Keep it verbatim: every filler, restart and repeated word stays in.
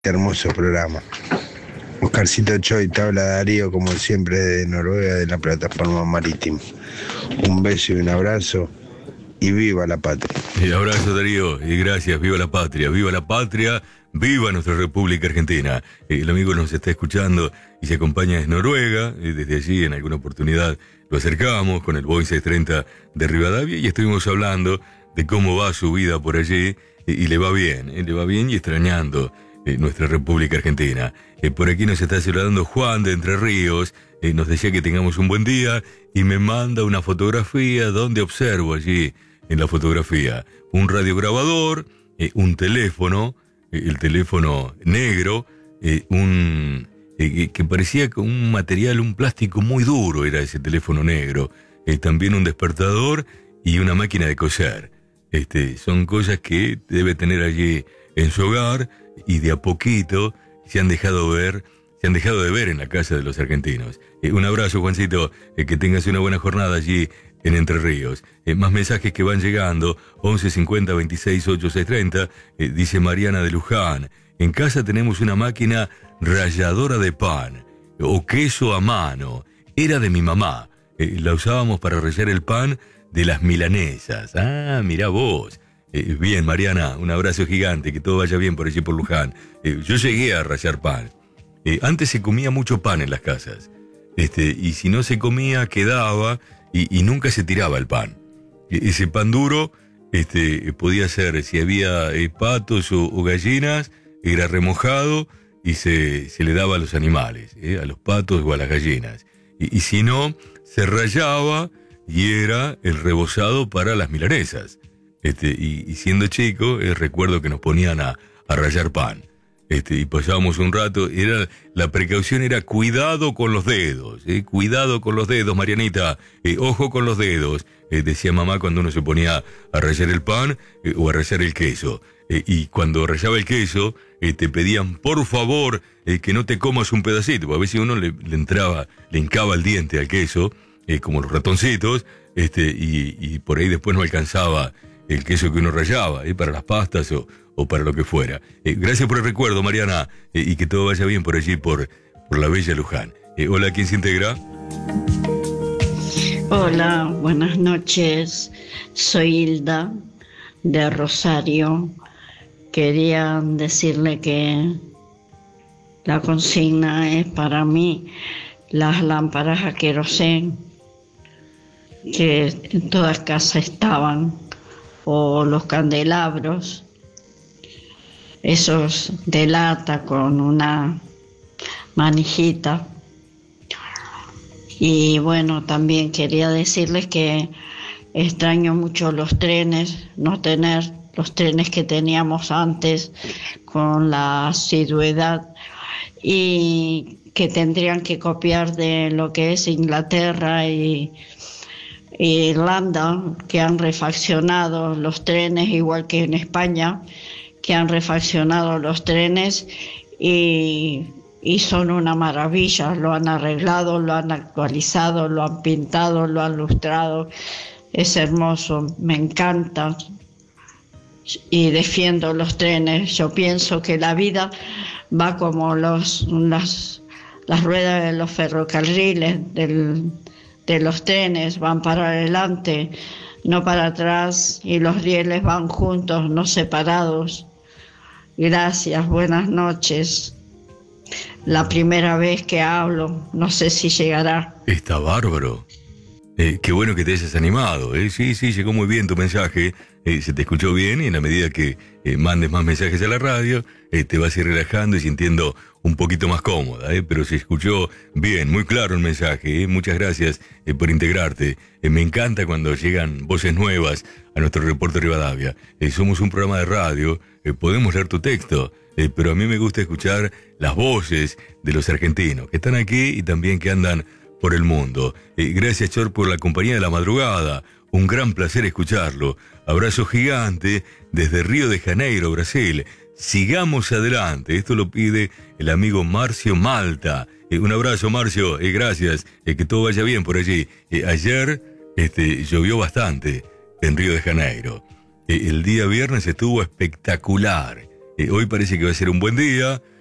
Qué hermoso programa. Oscarcito Choi, te habla Darío, como siempre, de Noruega, de la plataforma marítima. Un beso y un abrazo, y viva la patria. Y abrazo, Darío, y gracias. Viva la patria, viva la patria, viva nuestra República Argentina. El amigo nos está escuchando y se acompaña desde Noruega. Desde allí, en alguna oportunidad, lo acercamos con el Boeing seiscientos treinta de Rivadavia y estuvimos hablando de cómo va su vida por allí. Y le va bien, le va bien y extrañando Eh, nuestra República Argentina. Eh, por aquí nos está saludando Juan de Entre Ríos, eh, nos decía que tengamos un buen día y me manda una fotografía donde observo allí en la fotografía un radiograbador, eh, un teléfono, eh, el teléfono negro, eh, un eh, que parecía un material, un plástico muy duro era ese teléfono negro, eh, también un despertador y una máquina de coser. Este, son cosas que debe tener allí en su hogar y de a poquito se han dejado ver, se han dejado de ver en la casa de los argentinos. Eh, un abrazo, Juancito, eh, que tengas una buena jornada allí en Entre Ríos. Eh, más mensajes que van llegando, once cincuenta veintiséis ochenta y seis treinta, eh, dice Mariana de Luján, en casa tenemos una máquina ralladora de pan, o queso a mano, era de mi mamá, eh, la usábamos para rallar el pan de las milanesas. Ah, mirá vos. Eh, bien, Mariana, un abrazo gigante, que todo vaya bien por allí por Luján. Eh, yo llegué a rallar pan. Eh, antes se comía mucho pan en las casas. Este, y si no se comía, quedaba y, y nunca se tiraba el pan. E- ese pan duro este, podía ser, si había eh, patos o, o gallinas, era remojado y se, se le daba a los animales, eh, a los patos o a las gallinas. Y, y si no, se rallaba y era el rebozado para las milanesas. Este, y, y siendo chico, eh, recuerdo que nos ponían a, a rallar pan. Este, y pasábamos un rato, era, la precaución era cuidado con los dedos, eh, cuidado con los dedos, Marianita, eh, ojo con los dedos, eh, decía mamá cuando uno se ponía a rallar el pan eh, o a rallar el queso. Eh, y cuando rallaba el queso, eh, te pedían, por favor, eh, que no te comas un pedacito, porque a veces uno le, le entraba, le hincaba el diente al queso, eh, como los ratoncitos, este, y, y por ahí después no alcanzaba el queso que uno rallaba, ¿eh? Para las pastas o, o para lo que fuera. Eh, gracias por el recuerdo, Mariana, eh, y que todo vaya bien por allí, por, por la bella Luján. Eh, hola, ¿quién se integra? Hola, buenas noches. Soy Hilda, de Rosario. Quería decirle que la consigna es para mí las lámparas a querosén, que en todas casas estaban, o los candelabros, esos de lata con una manijita. Y bueno, también quería decirles que extraño mucho los trenes, no tener los trenes que teníamos antes con la asiduidad, y que tendrían que copiar de lo que es Inglaterra y Irlanda, que han refaccionado los trenes, igual que en España, que han refaccionado los trenes y, y son una maravilla. Lo han arreglado, lo han actualizado, lo han pintado, lo han lustrado. Es hermoso, me encanta y defiendo los trenes. Yo pienso que la vida va como los, las, las ruedas de los ferrocarriles, del de los trenes, van para adelante, no para atrás, y los rieles van juntos, no separados. Gracias, buenas noches. La primera vez que hablo, no sé si llegará. Está bárbaro. Eh, qué bueno que te hayas animado. ¿eh? Sí, sí, llegó muy bien tu mensaje. Eh, se te escuchó bien y en la medida que eh, mandes más mensajes a la radio, eh, te vas a ir relajando y sintiendo un poquito más cómoda. ¿eh? Pero se escuchó bien, muy claro el mensaje. ¿eh? Muchas gracias eh, por integrarte. Eh, me encanta cuando llegan voces nuevas a nuestro reporte Rivadavia. Eh, somos un programa de radio, eh, podemos leer tu texto, eh, pero a mí me gusta escuchar las voces de los argentinos que están aquí y también que andan por el mundo. Eh, gracias, Chor, por la compañía de la madrugada. Un gran placer escucharlo. Abrazo gigante desde Río de Janeiro, Brasil. Sigamos adelante. Esto lo pide el amigo Marcio Malta. Eh, un abrazo, Marcio. Eh, gracias. Eh, que todo vaya bien por allí. Eh, ayer este, llovió bastante en Río de Janeiro. Eh, el día viernes estuvo espectacular. Eh, hoy parece que va a ser un buen día.